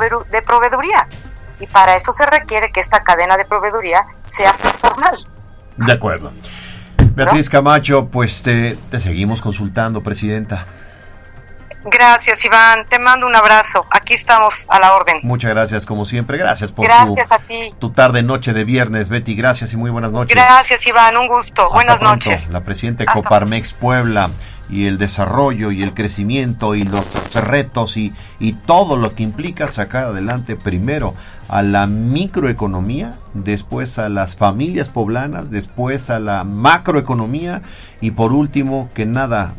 de proveeduría. Y para eso se requiere que esta cadena de proveeduría sea formal. De acuerdo. Beatriz Camacho, pues te seguimos consultando, presidenta. Gracias, Iván. Te mando un abrazo. Aquí estamos a la orden. Muchas gracias, como siempre. Gracias por a ti. Tu tarde, noche de viernes, Betty. Gracias y muy buenas noches. Gracias, Iván. Un gusto. Buenas noches. La presidenta de Coparmex Puebla, y el desarrollo y el crecimiento y los retos y todo lo que implica sacar adelante primero a la microeconomía, después a las familias poblanas, después a la macroeconomía y por último que nada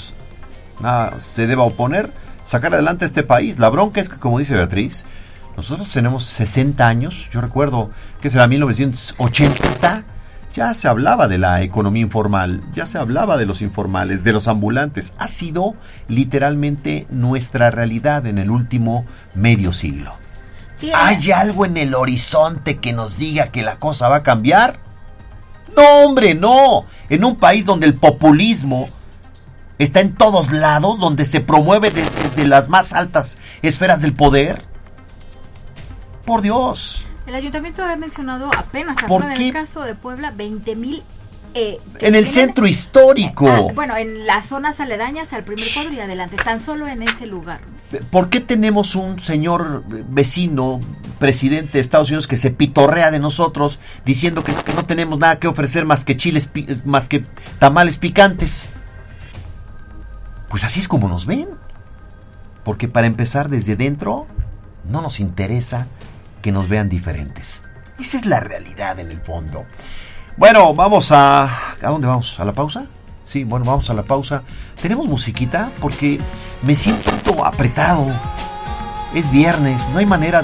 se deba oponer, sacar adelante a este país. La bronca es que, como dice Beatriz, nosotros tenemos 60 años, yo recuerdo que será 1980, ya se hablaba de la economía informal, ya se hablaba de los informales, de los ambulantes. Ha sido literalmente nuestra realidad en el último medio siglo. Sí, ¿hay algo en el horizonte que nos diga que la cosa va a cambiar? No, hombre, no. En un país donde el populismo está en todos lados, donde se promueve desde las más altas esferas del poder. Por Dios. El ayuntamiento ha mencionado apenas, en el caso de Puebla, 20,000 en el centro histórico. Bueno, en las zonas aledañas al primer cuadro y adelante, tan solo en ese lugar. ¿Por qué tenemos un señor vecino, presidente de Estados Unidos, que se pitorrea de nosotros diciendo que no tenemos nada que ofrecer más que más que tamales picantes? Pues así es como nos ven. Porque para empezar, desde dentro no nos interesa que nos vean diferentes. Esa es la realidad en el fondo. Bueno, vamos ¿a dónde vamos? ¿A la pausa? Sí, bueno, vamos a la pausa. ¿Tenemos musiquita? Porque me siento apretado. Es viernes, no hay manera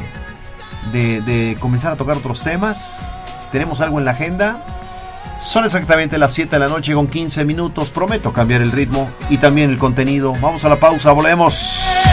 de comenzar a tocar otros temas. ¿Tenemos algo en la agenda? Son exactamente las 7 de la noche con 15 minutos. Prometo cambiar el ritmo y también el contenido. Vamos a la pausa, volvemos.